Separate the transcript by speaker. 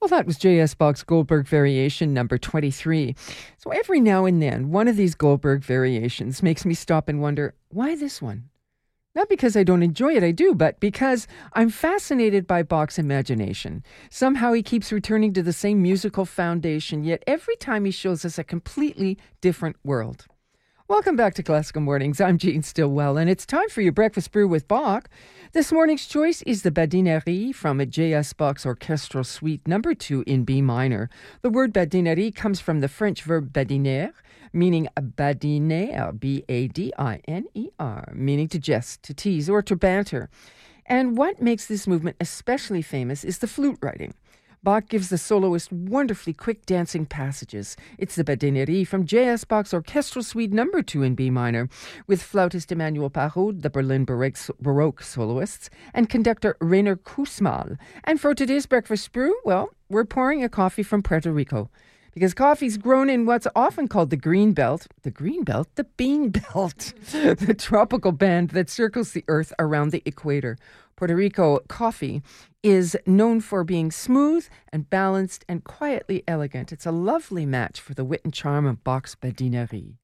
Speaker 1: Well, that was J.S. Bach's Goldberg Variation number 23. So every now and then, one of these Goldberg variations makes me stop and wonder, why this one? Not because I don't enjoy it, I do, but because I'm fascinated by Bach's imagination. Somehow he keeps returning to the same musical foundation, yet every time he shows us a completely different world. Welcome back to Classical Mornings. I'm Jean Stillwell, and it's time for your breakfast brew with Bach. This morning's choice is the Badinerie from J.S. Bach's Orchestral Suite number 2 in B minor. The word badinerie comes from the French verb badiner, meaning badiner, B-A-D-I-N-E-R, meaning to jest, to tease, or to banter. And what makes this movement especially famous is the flute writing. Bach gives the soloist wonderfully quick dancing passages. It's the Badinerie from J.S. Bach's Orchestral Suite number 2 in B minor, with flautist Emmanuel Parod, the Berlin Baroque soloists, and conductor Rainer Kussmaul. And for today's breakfast brew, well, we're pouring a coffee from Puerto Rico. Because coffee's grown in what's often called the green belt, the bean belt, the tropical band that circles the earth around the equator. Puerto Rico coffee is known for being smooth and balanced and quietly elegant. It's a lovely match for the wit and charm of Bach's Badinerie.